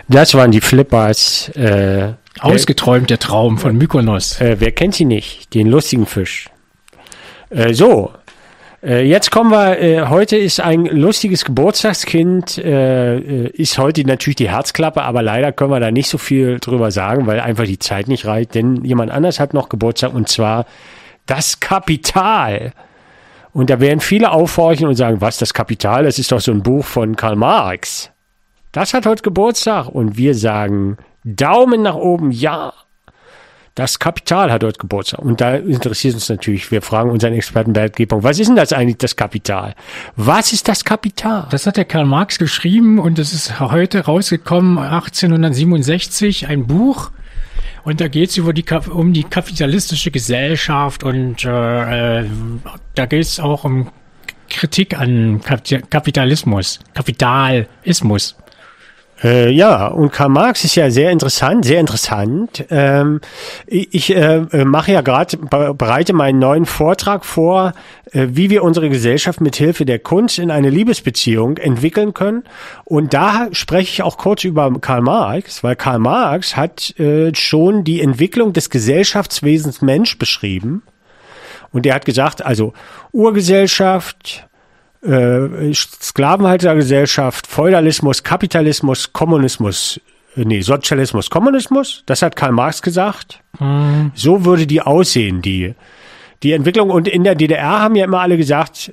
Das waren die Flippers. Ausgeträumt der Traum von Mykonos. Wer kennt sie nicht? Den lustigen Fisch. Jetzt kommen wir, heute ist ein lustiges Geburtstagskind, ist heute natürlich die Herzklappe, aber leider können wir da nicht so viel drüber sagen, weil einfach die Zeit nicht reicht, denn jemand anders hat noch Geburtstag und zwar das Kapital. Und da werden viele aufhorchen und sagen, was, das Kapital, das ist doch so ein Buch von Karl Marx. Das hat heute Geburtstag und wir sagen Daumen nach oben, ja. Das Kapital hat heute Geburtstag. Und da interessiert uns natürlich, wir fragen unseren Experten Bert G. Was ist denn das eigentlich, das Kapital? Was ist das Kapital? Das hat der Karl Marx geschrieben und es ist heute rausgekommen, 1867, ein Buch. Und da geht es um die kapitalistische Gesellschaft und da geht es auch um Kritik an Kapitalismus. Ja, und Karl Marx ist ja sehr interessant. Ich mache ja gerade, bereite meinen neuen Vortrag vor, wie wir unsere Gesellschaft mit Hilfe der Kunst in eine Liebesbeziehung entwickeln können. Und da spreche ich auch kurz über Karl Marx, weil Karl Marx hat schon die Entwicklung des Gesellschaftswesens Mensch beschrieben. Und er hat gesagt, also Urgesellschaft, Sklavenhaltergesellschaft, Feudalismus, Kapitalismus, Sozialismus, Kommunismus, das hat Karl Marx gesagt. So würde die aussehen, die Entwicklung. Und in der DDR haben ja immer alle gesagt,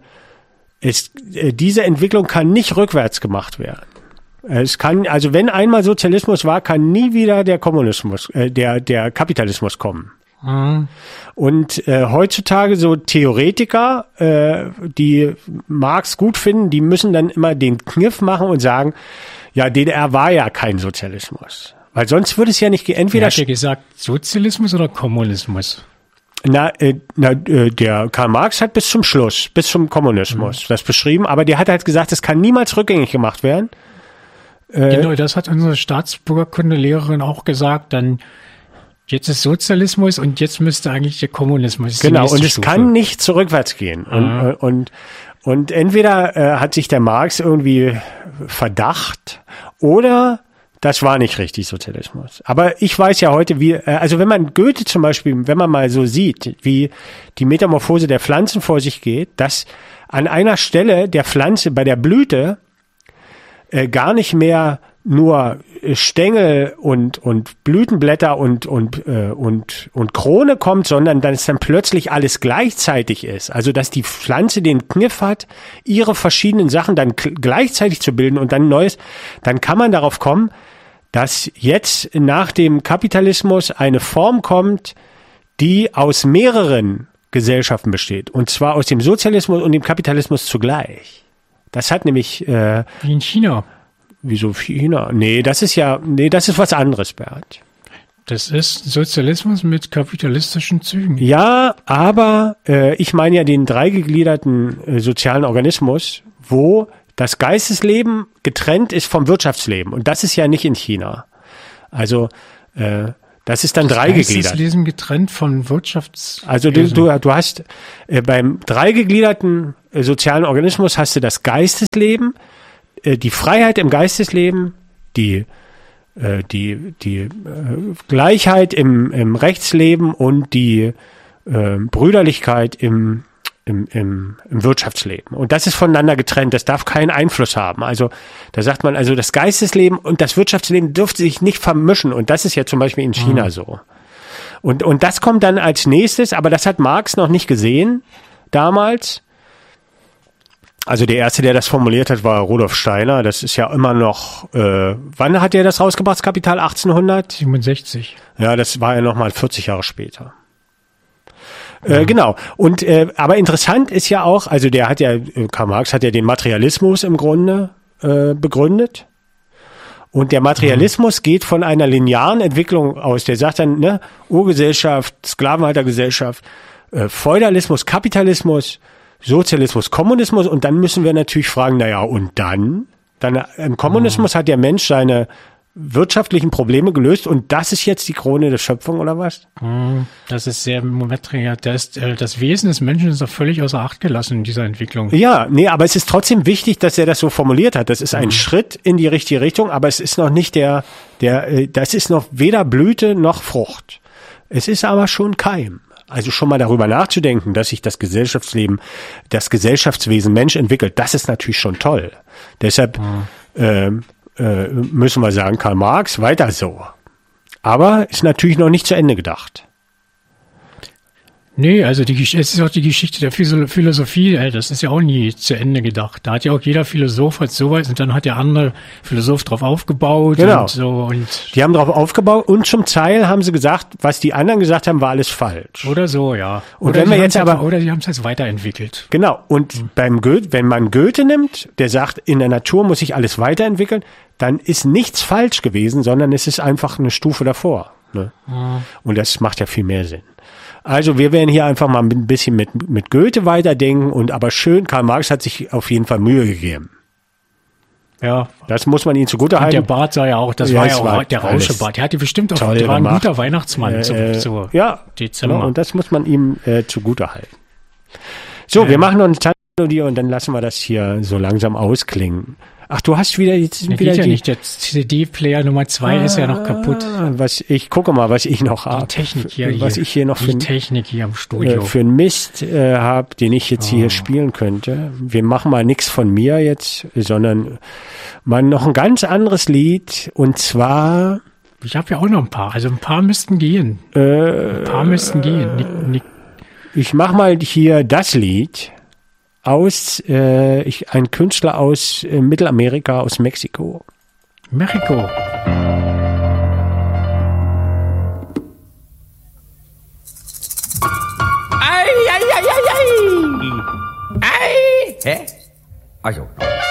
diese Entwicklung kann nicht rückwärts gemacht werden. Es kann, also wenn einmal Sozialismus war, kann nie wieder der Kommunismus, der Kapitalismus kommen. Und heutzutage so Theoretiker, die Marx gut finden, die müssen dann immer den Kniff machen und sagen, ja, DDR war ja kein Sozialismus. Weil sonst würde es ja nicht entweder... Hat er gesagt Sozialismus oder Kommunismus? Der Karl Marx hat bis zum Schluss, bis zum Kommunismus das beschrieben, aber der hat halt gesagt, es kann niemals rückgängig gemacht werden. Genau, das hat unsere Staatsbürgerkundelehrerin auch gesagt, dann jetzt ist Sozialismus und jetzt müsste eigentlich der Kommunismus. Genau, und es kann nicht zurückwärts gehen. Und entweder hat sich der Marx irgendwie Verdacht oder das war nicht richtig Sozialismus. Aber ich weiß ja heute, also wenn man Goethe zum Beispiel, wenn man mal so sieht, wie die Metamorphose der Pflanzen vor sich geht, dass an einer Stelle der Pflanze bei der Blüte gar nicht mehr nur Stängel und Blütenblätter und Krone kommt, sondern dass dann plötzlich alles gleichzeitig ist. Also dass die Pflanze den Kniff hat, ihre verschiedenen Sachen dann gleichzeitig zu bilden und dann Neues, dann kann man darauf kommen, dass jetzt nach dem Kapitalismus eine Form kommt, die aus mehreren Gesellschaften besteht. Und zwar aus dem Sozialismus und dem Kapitalismus zugleich. Das hat nämlich... wie in China. Wieso China? Nee, das ist was anderes, Bert. Das ist Sozialismus mit kapitalistischen Zügen. Ja, aber ich meine ja den dreigegliederten sozialen Organismus, wo das Geistesleben getrennt ist vom Wirtschaftsleben. Und das ist ja nicht in China. Also das ist dann dreigegliedert. Geistesleben getrennt vom Also du hast beim dreigegliederten sozialen Organismus hast du das Geistesleben, die Freiheit im Geistesleben, die Gleichheit im Rechtsleben und die Brüderlichkeit im Wirtschaftsleben. Und das ist voneinander getrennt. Das darf keinen Einfluss haben. Also da sagt man, also das Geistesleben und das Wirtschaftsleben dürfte sich nicht vermischen. Und das ist ja zum Beispiel in China so. Und das kommt dann als nächstes, aber das hat Marx noch nicht gesehen damals. Also der Erste, der das formuliert hat, war Rudolf Steiner. Das ist ja immer noch, wann hat er das rausgebracht, das Kapital? 1867. Ja, das war ja nochmal 40 Jahre später. Genau. Und aber interessant ist ja auch, also Karl Marx hat ja den Materialismus im Grunde begründet. Und der Materialismus geht von einer linearen Entwicklung aus. Der sagt dann, ne, Urgesellschaft, Sklavenhaltergesellschaft, Feudalismus, Kapitalismus, Sozialismus, Kommunismus, und dann müssen wir natürlich fragen, naja, und dann im Kommunismus hat der Mensch seine wirtschaftlichen Probleme gelöst und das ist jetzt die Krone der Schöpfung oder was? Das ist sehr das Wesen des Menschen ist doch völlig außer Acht gelassen in dieser Entwicklung. Ja, nee, aber es ist trotzdem wichtig, dass er das so formuliert hat. Das ist ein Schritt in die richtige Richtung, aber es ist noch nicht das ist noch weder Blüte noch Frucht. Es ist aber schon Keim. Also schon mal darüber nachzudenken, dass sich das Gesellschaftsleben, das Gesellschaftswesen Mensch entwickelt, das ist natürlich schon toll. Deshalb müssen wir sagen, Karl Marx, weiter so. Aber ist natürlich noch nicht zu Ende gedacht. Nee, also es ist auch die Geschichte der Philosophie, das ist ja auch nie zu Ende gedacht. Da hat ja auch jeder Philosoph sowas und dann hat der andere Philosoph drauf aufgebaut genau. Und so. Und die haben drauf aufgebaut und zum Teil haben sie gesagt, was die anderen gesagt haben, war alles falsch. Oder so, ja. Und wenn wir jetzt oder sie haben es jetzt weiterentwickelt. Genau. Und wenn man Goethe nimmt, der sagt, in der Natur muss sich alles weiterentwickeln, dann ist nichts falsch gewesen, sondern es ist einfach eine Stufe davor. Ne? Und das macht ja viel mehr Sinn. Also wir werden hier einfach mal ein bisschen mit Goethe weiterdenken aber schön, Karl Marx hat sich auf jeden Fall Mühe gegeben. Ja. Das muss man ihm zugutehalten. Und der Bart sah ja auch, das war ja auch der Rauschebart. Der hatte bestimmt auch, der war ein guter Weihnachtsmann zu Dezember. Und das muss man ihm zugutehalten. So, wir machen noch eine Tanzmelodie und dann lassen wir das hier so langsam ausklingen. Ach, du hast wieder jetzt wieder ja nicht. Der CD-Player Nummer 2 ist ja noch kaputt. Gucke mal, was ich noch habe. Die Technik hier. Was ich hier noch die Technik hier am Studio. Für einen Mist habe, den ich jetzt hier spielen könnte. Wir machen mal nichts von mir jetzt, sondern mal noch ein ganz anderes Lied. Und zwar. Ich habe ja auch noch ein paar. Also ein paar müssten gehen. Ich mach mal hier das Lied. Ein Künstler aus Mittelamerika, aus Mexiko. Mexiko. Ei, ei, ei, ei, ei. Ei. Hä? Also.